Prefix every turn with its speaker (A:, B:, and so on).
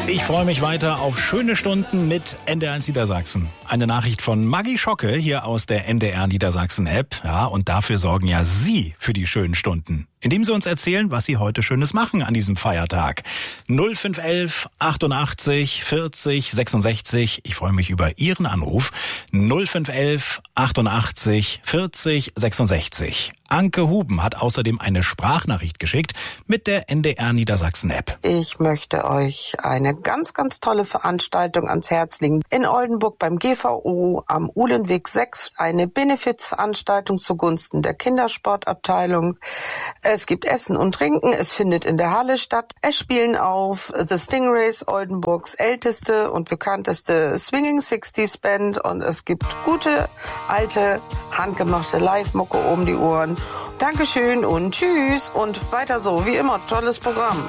A: Ich freue mich weiter auf schöne Stunden mit NDR1 Niedersachsen. Eine Nachricht von Maggie Schocke hier aus der NDR Niedersachsen App. Ja, und dafür sorgen ja Sie für die schönen Stunden, indem Sie uns erzählen, was Sie heute Schönes machen an diesem Feiertag. 0511 88 40 66. Ich freue mich über Ihren Anruf. 0511 88 40 66. Anke Huben hat außerdem eine Sprachnachricht geschickt mit der NDR Niedersachsen App.
B: Ich möchte euch eine ganz, ganz tolle Veranstaltung ans Herz legen. In Oldenburg beim GVO am Uhlenweg 6 eine Benefizveranstaltung zugunsten der Kindersportabteilung. Es gibt Essen und Trinken. Es findet in der Halle statt. Es spielen auf The Stingrays, Oldenburgs älteste und bekannteste Swinging 60s Band, und es gibt gute, alte, handgemachte Live-Mucke um die Ohren. Dankeschön und tschüss und weiter so, wie immer, tolles Programm.